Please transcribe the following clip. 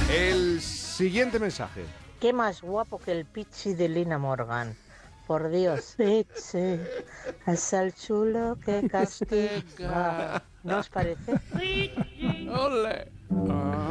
El siguiente mensaje. Qué más guapo que el Pichi de Lina Morgan. Por Dios, Pichi, es el chulo que castiga. ¿No os parece? ¡Ole!